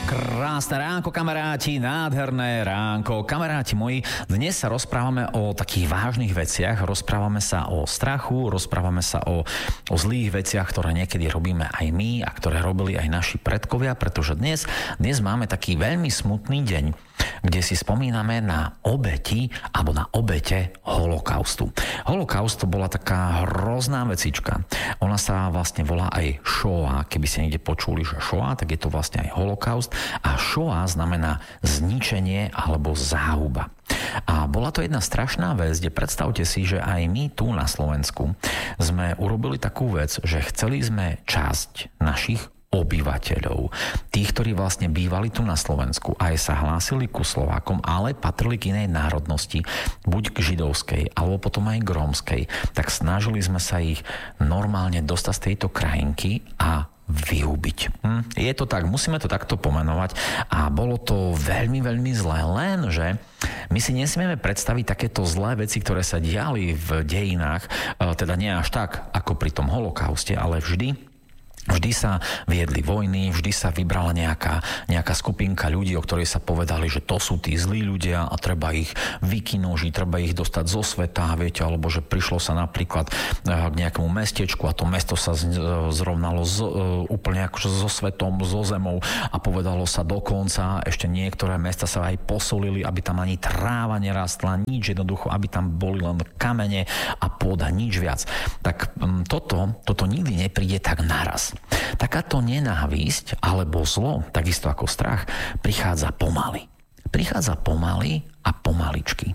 Krásne ránko, kamaráti, nádherné ránko. Kamaráti moji, dnes sa rozprávame o takých vážnych veciach, rozprávame sa o strachu, rozprávame sa o zlých veciach, ktoré niekedy robíme aj my a ktoré robili aj naši predkovia, pretože dnes máme taký veľmi smutný deň, kde si spomíname na obeti alebo na obete holokaustu. Holokaust to bola taká hrozná vecička. Ona sa vlastne volá aj Shoah. Keby ste niekde počuli, že Shoah, tak je to vlastne aj holokaust. A Shoah znamená zničenie alebo záhuba. A bola to jedna strašná vec, kde predstavte si, že aj my tu na Slovensku sme urobili takú vec, že chceli sme časť našich obyvateľov, tých, ktorí vlastne bývali tu na Slovensku, aj sa hlásili ku Slovákom, ale patrili k inej národnosti, buď k židovskej, alebo potom aj k rómskej, tak snažili sme sa ich normálne dostať z tejto krajinky a vyhubiť. Je to tak, musíme to takto pomenovať a bolo to veľmi, veľmi zlé, lenže my si nesmieme predstaviť takéto zlé veci, ktoré sa diali v dejinách, teda nie až tak, ako pri tom holokauste, ale Vždy sa viedli vojny, vždy sa vybrala nejaká skupinka ľudí, o ktorých sa povedali, že to sú tí zlí ľudia a treba ich vykinožiť, treba ich dostať zo sveta, viete, alebo že prišlo sa napríklad k nejakému mestečku a to mesto sa zrovnalo úplne akože so svetom, so zemou a povedalo sa dokonca, ešte niektoré mesta sa aj posolili, aby tam ani tráva nerastla, nič jednoducho, aby tam boli len kamene a pôda, nič viac. Tak toto nikdy nepríde tak naraz. Takáto nenávisť alebo zlo, takisto ako strach, prichádza pomaly. Prichádza pomaly a pomaličky.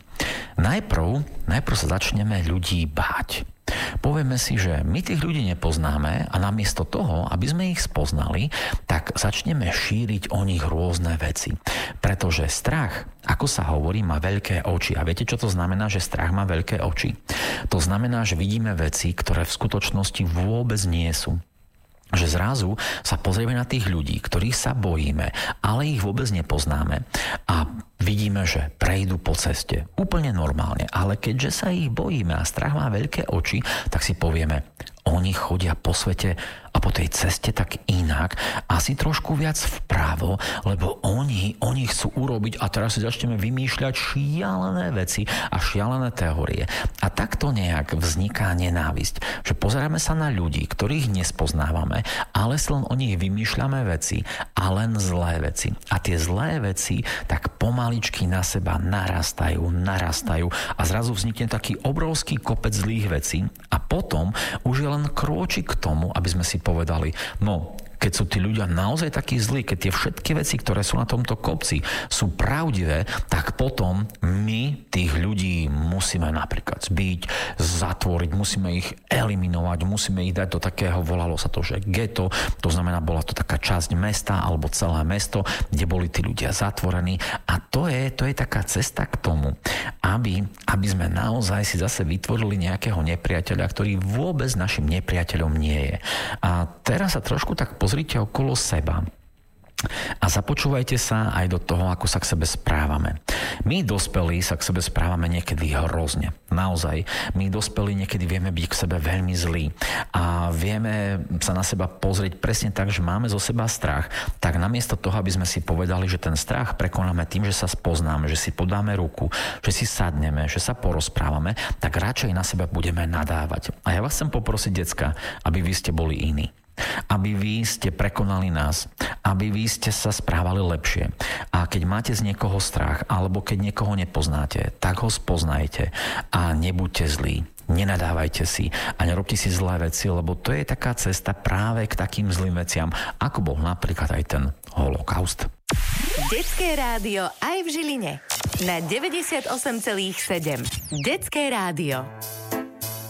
Najprv sa začneme ľudí báť. Povieme si, že my tých ľudí nepoznáme a namiesto toho, aby sme ich spoznali, tak začneme šíriť o nich rôzne veci. Pretože strach, ako sa hovorí, má veľké oči. A viete, čo to znamená, že strach má veľké oči? To znamená, že vidíme veci, ktoré v skutočnosti vôbec nie sú. Že zrazu sa pozrieme na tých ľudí, ktorých sa bojíme, ale ich vôbec nepoznáme a vidíme, že prejdú po ceste úplne normálne, ale keďže sa ich bojíme a strach má veľké oči, tak si povieme, oni chodia po svete a po tej ceste tak inak, asi trošku viac vpravo, lebo oni chcú urobiť a teraz si začneme vymýšľať šialené veci a šialené teórie. A takto nejak vzniká nenávisť, že pozeráme sa na ľudí, ktorých nespoznávame, ale si len o nich vymýšľame veci a len zlé veci. A tie zlé veci tak pomaličky na seba narastajú a zrazu vznikne taký obrovský kopec zlých vecí a potom už je len krôčik k tomu, aby sme si povedali, no, keď sú tí ľudia naozaj takí zlí, keď tie všetky veci, ktoré sú na tomto kopci, sú pravdivé, tak potom my tých ľudí musíme napríklad zbiť, zatvoriť, musíme ich eliminovať, musíme ich dať do takého, volalo sa to, že geto, to znamená, bola to taká časť mesta alebo celé mesto, kde boli tí ľudia zatvorení a to je taká cesta k tomu, aby sme naozaj si zase vytvorili nejakého nepriateľa, ktorý vôbec našim nepriateľom nie je. A teraz sa trošku tak pozrite okolo seba a započúvajte sa aj do toho, ako sa k sebe správame. My dospelí sa k sebe správame niekedy hrozne. Naozaj. My dospelí niekedy vieme byť k sebe veľmi zlí a vieme sa na seba pozrieť presne tak, že máme zo seba strach. Tak namiesto toho, aby sme si povedali, že ten strach prekonáme tým, že sa spoznáme, že si podáme ruku, že si sadneme, že sa porozprávame, tak radšej na seba budeme nadávať. A ja vás chcem poprosiť, decka, aby vy ste boli iní. Aby vy ste prekonali nás, aby vy ste sa správali lepšie. A keď máte z niekoho strach, alebo keď niekoho nepoznáte, tak ho spoznajte a nebuďte zlí. Nenadávajte si a nerobte si zlé veci, lebo to je taká cesta práve k takým zlým veciam, ako bol napríklad aj ten holokaust. Detské rádio aj v Žiline na 98,7. Detské rádio.